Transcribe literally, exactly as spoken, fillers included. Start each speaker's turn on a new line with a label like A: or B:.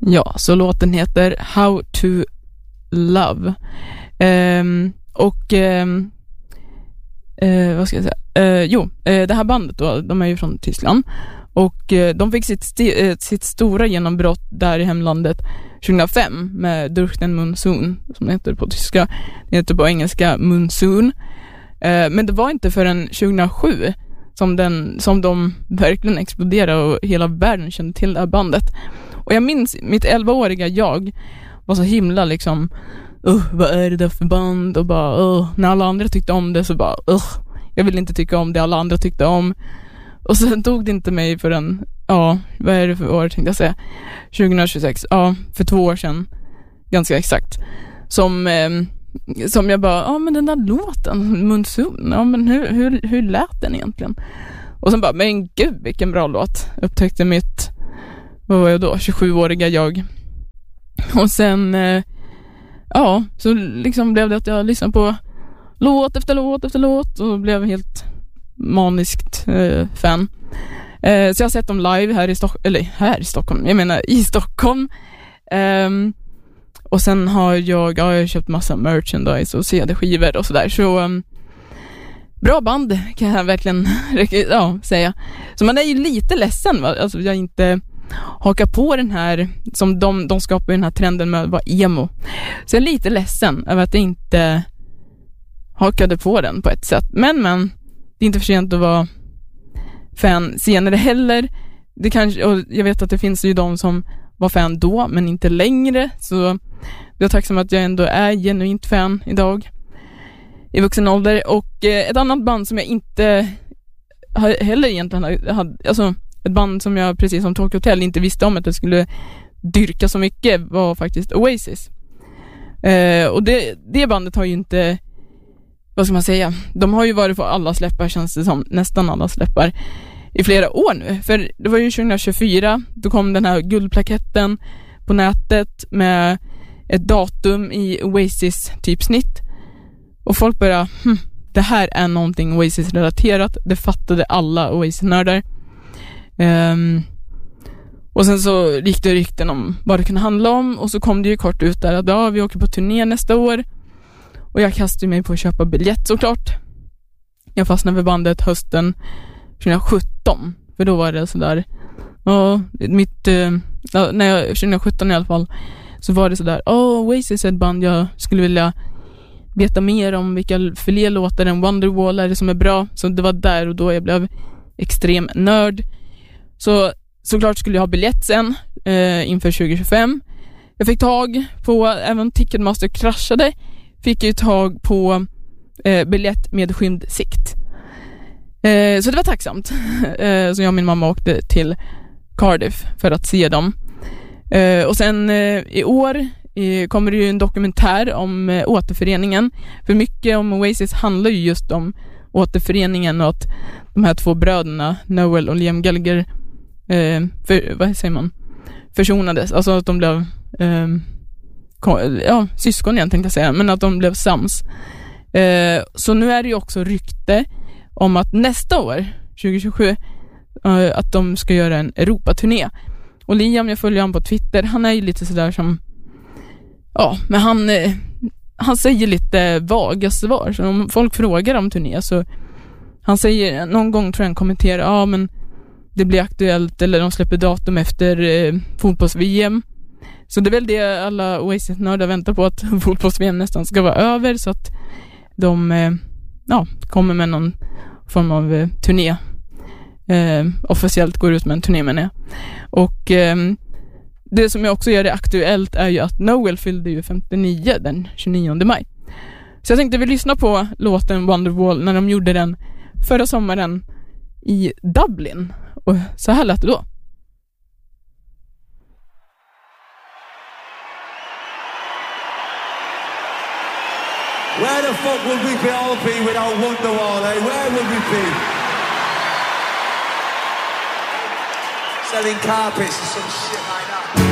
A: Ja, så låten heter How to Love. Um, och um, uh, vad ska jag säga? Uh, jo, uh, det här bandet då, de är ju från Tyskland. Och uh, de fick sitt, sti- uh, sitt stora genombrott där i hemlandet tjugohundrafem med Durch den Monsun, som det heter på tyska. Det heter på engelska Monsun. Uh, men det var inte förrän tjugohundrasju som, den, som de verkligen exploderade och hela världen kände till det här bandet. Och jag minns mitt elvaåriga jag var så himla liksom, uh, vad är det där för band? Och bara, uh, när alla andra tyckte om det så bara, uh, jag vill inte tycka om det alla andra tyckte om. Och sen tog det inte mig förrän, ja, vad är det för år tänkte jag säga? tjugohundratjugosex, ja, för två år sedan, ganska exakt. Som, eh, som jag bara, ja men den där låten, Monsun, ja men hur, hur, hur lät den egentligen? Och sen bara, men gud vilken bra låt, upptäckte mitt, vad var jag då, tjugosjuåriga jag. Och sen eh, ja, så liksom blev det att jag lyssnade på låt efter låt efter låt och blev helt maniskt eh, fan. Eh, så jag har sett dem live här i Stockholm, eller här i Stockholm, jag menar i Stockholm. Eh, och sen har jag, ja, jag har köpt massa merchandise och C D-skivor och sådär. Så um, bra band kan jag verkligen ja, säga. Så man är ju lite ledsen, va? Alltså jag inte haka på den här, som de, de skapar den här trenden med att vara emo. Så jag är lite ledsen över att jag inte hakade på den på ett sätt. Men men, det är inte för sent att vara fan senare heller. Det kanske, och jag vet att det finns ju de som var fan då men inte längre. Så jag är tacksam att jag ändå är genuint fan idag i vuxen ålder. Och eh, ett annat band som jag inte heller egentligen hade, alltså ett band som jag precis som Tokyo Hotel inte visste om att det skulle dyrka så mycket var faktiskt Oasis. Eh, och det, det bandet har ju inte, vad ska man säga, de har ju varit på alla släppar, känns det som, nästan alla släppar i flera år nu. För det var ju tjugohundratjugofyra, då kom den här guldplaketten på nätet med ett datum i Oasis typsnitt. Och folk började, hm, det här är någonting Oasis-relaterat. Det fattade alla Oasis-nördar. Um, och sen så gick det rykten om vad det kunde handla om. Och så kom det ju kort ut där att ja, vi åker på turné nästa år. Och jag kastade mig på att köpa biljett såklart. Jag fastnade för bandet hösten tjugosjutton. För då var det sådär, ja, mitt, uh, när jag, tjugosjutton i alla fall, så var det sådär, åh, oh, Oasis är ett band jag skulle vilja veta mer om, vilka fler låtar än Wonderwall är det som är bra. Så det var där och då jag blev extrem nörd. Så såklart skulle jag ha biljett sen eh, inför tjugohundratjugofem. Jag fick tag på, även Ticketmaster kraschade, fick ju tag på eh, biljett med skymd sikt. Eh, så det var tacksamt. eh, så jag och min mamma åkte till Cardiff för att se dem. Eh, och sen eh, i år eh, kommer det ju en dokumentär om eh, återföreningen. För mycket om Oasis handlar ju just om återföreningen och att de här två bröderna, Noel och Liam Gallagher, eh, för, vad säger man, försonades. Alltså att de blev eh, kom, ja, syskon igen tänkte jag säga, men att de blev sams. Eh, så nu är det ju också rykte om att nästa år, tjugohundratjugosju, eh, att de ska göra en Europaturné. Och Liam, jag följer honom på Twitter, han är ju lite sådär som, ja, men han eh, han säger lite vaga svar. Så om folk frågar om turné så han säger, någon gång tror jag han kommenterar, ja men det blir aktuellt, eller de släpper datum efter eh, fotbolls-V M. Så det är väl det alla Oasis-nördar väntar på, att fotbolls-V M nästan ska vara över, så att de eh, ja, kommer med någon form av eh, turné. Eh, officiellt går ut med en turné, menar jag. Och eh, det som jag också gör det aktuellt är ju att Noel fyllde ju femtionio den tjugonionde maj. Så jag tänkte vi lyssna på låten Wonderwall när de gjorde den förra sommaren i Dublin. Och så här lät det då.
B: Where the fuck would we be all be without Wonderwall, eh? Where would we be? Selling carpets and some shit like that.